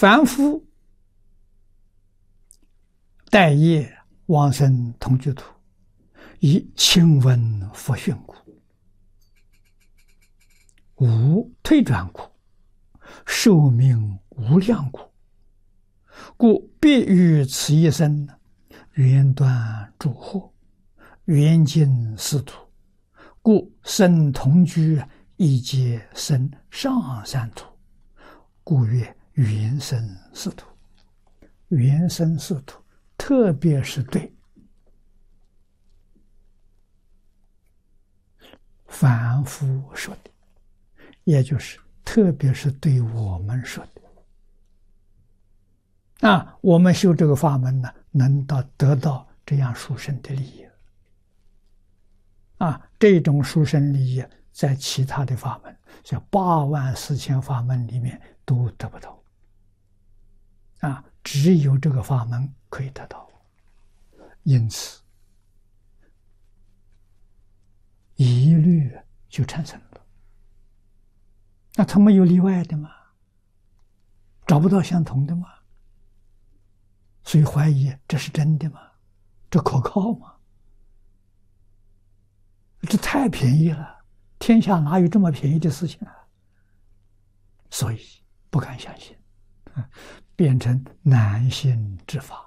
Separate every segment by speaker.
Speaker 1: 凡夫待业往生同居土，以亲闻佛训故，无退转故，寿命无量故，故必于此一生圆断诸惑，圆尽四土，故生同居亦皆生上三土，故曰圆生四土。圆生四土特别是对凡夫说的，也就是特别是对我们说的。我们修这个法门呢，能得到这样殊胜的利益。这种殊胜利益在其他的法门，像84000法门里面都得不到。只有这个法门可以得到。因此疑虑就产生了。那他们有例外的吗？找不到相同的吗？所以怀疑这是真的吗？这可靠吗？这太便宜了，天下哪有这么便宜的事情啊？所以不敢相信，变成难信之法。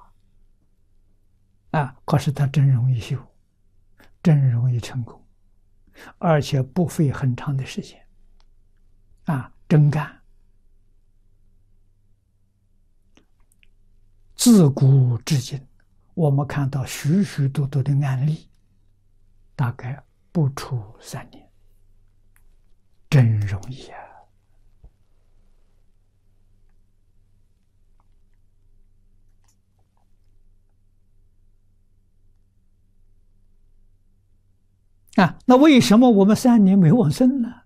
Speaker 1: 可是他真容易修，真容易成功，而且不费很长的时间。真干。自古至今，我们看到许许多多的案例，大概不出3年，真容易啊！那为什么我们3年没往生呢？